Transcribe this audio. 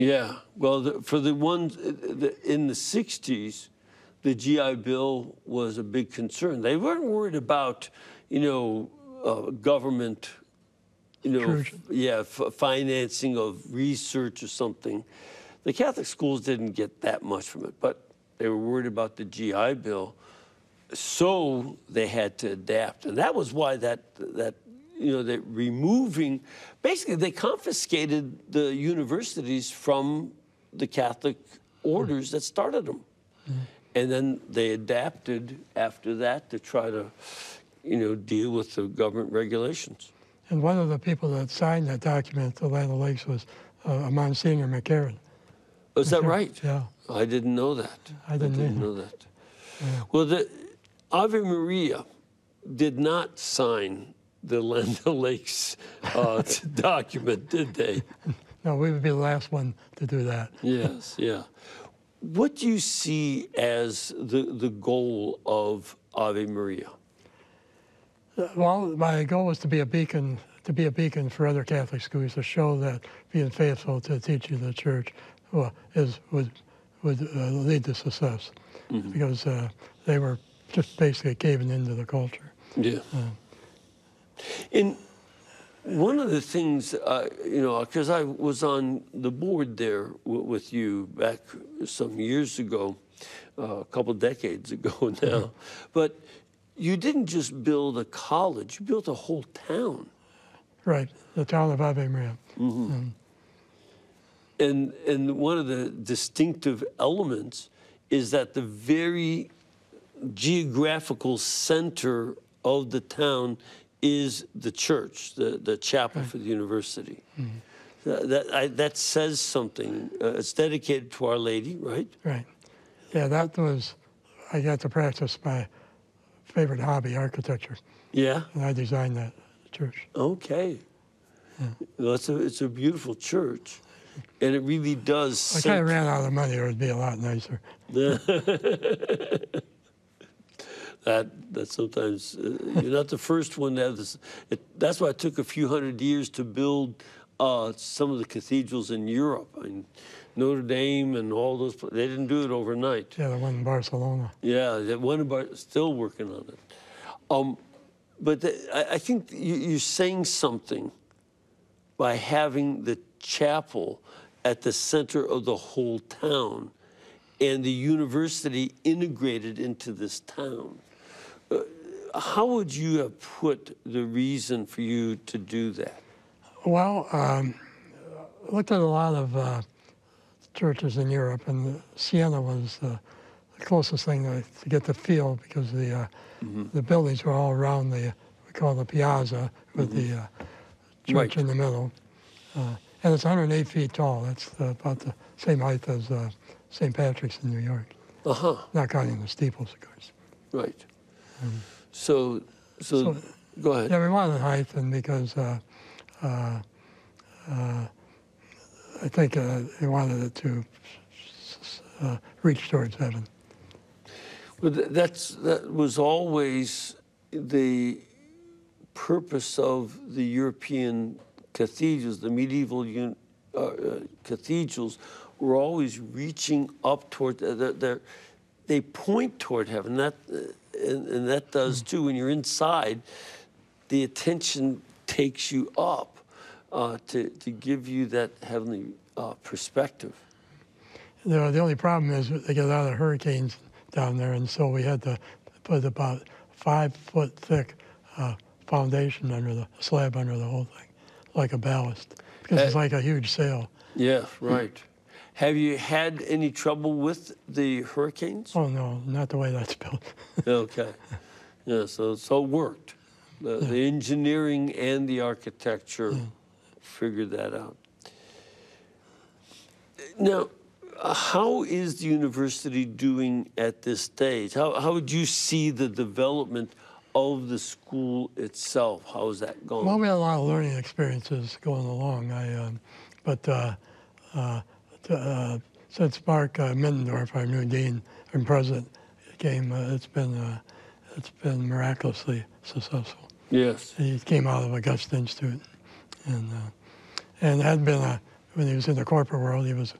Yeah, well, for the ones in the 60s, the GI Bill was a big concern. They weren't worried about, government, financing of research or something. The Catholic schools didn't get that much from it, but they were worried about the GI Bill, so they had to adapt. And that was why that removing, basically they confiscated the universities from the Catholic orders that started them. And then they adapted after that to try to, deal with the government regulations. And one of the people that signed that document, the Land O'Lakes, was Monsignor McCarran. Is that right? Yeah. I didn't know that. I didn't know that. Yeah. Well, the Ave Maria did not sign the Land O'Lakes document, did they? No, we would be the last one to do that. Yes, yeah. What do you see as the goal of Ave Maria? Well, my goal was to be a beacon for other Catholic schools, to show that being faithful to the teaching of the Church would lead to success, because they were just basically caving into the culture. Yeah. And one of the things, because I was on the board there with you back some years ago, a couple decades ago now, but you didn't just build a college, you built a whole town. Right, the town of Ave Maria. And one of the distinctive elements is that the very geographical center of the town is the church, the chapel for the university. That says something. It's dedicated to Our Lady, right? Right. Yeah, I got to practice my favorite hobby, architecture. Yeah? And I designed that church. Okay. Yeah. Well, it's a beautiful church. And it really does. I kind of ran out of money, or it'd be a lot nicer. That sometimes, you're not the first one to have this. That's why it took a few hundred years to build some of the cathedrals in Europe. I mean, Notre Dame and all those, they didn't do it overnight. Yeah, the one in Barcelona. Yeah, the one in Barcelona, still working on it. But I think you're saying something by having the chapel at the center of the whole town and the university integrated into this town. How would you have put the reason for you to do that? Well, I looked at a lot of churches in Europe, and Siena was the closest thing to get the feel, because the buildings were all around we call the piazza, with the church in the middle. And it's 108 feet tall. That's about the same height as St. Patrick's in New York. Not counting the steeples, of course. Right. So go ahead. Yeah, we wanted height, and because I think they wanted it to reach towards heaven. Well, that was always the purpose of the European cathedrals. The medieval cathedrals were always reaching up toward, they point toward heaven. And that does too. When you're inside, the attention takes you up to give you that heavenly perspective. The only problem is they get a lot of hurricanes down there, and so we had to put about 5 foot thick foundation under the slab under the whole thing, like a ballast, because it's like a huge sail. Yeah, right. Have you had any trouble with the hurricanes? Oh no, not the way that's built. Okay. Yeah, so it worked. The engineering and the architecture figured that out. Now, how is the university doing at this stage? How would you see the development of the school itself? How is that going? Well, we had a lot of learning experiences going along. Since Mark Middendorf, our new dean and president, came, it's been miraculously successful. Yes. He came out of Augusta Institute, and it had been when he was in the corporate world, he was